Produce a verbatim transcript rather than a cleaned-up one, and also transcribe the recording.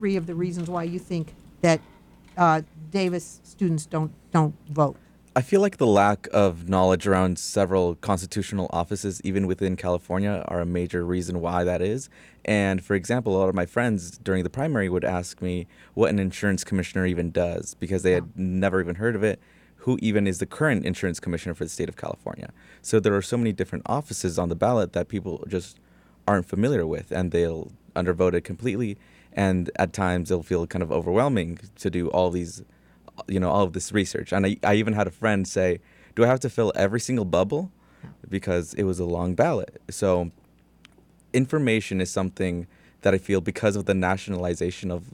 three of the reasons why you think that uh, Davis students don't don't vote. I feel like the lack of knowledge around several constitutional offices, even within California, are a major reason why that is. And for example, a lot of my friends during the primary would ask me what an insurance commissioner even does because they Yeah. had never even heard of it. Who even is the current insurance commissioner for the state of California? So there are so many different offices on the ballot that people just aren't familiar with, and they'll undervote it completely. And at times, it'll feel kind of overwhelming to do all these you know, all of this research. And I, I even had a friend say, do I have to fill every single bubble? Because it was a long ballot. So information is something that I feel because of the nationalization of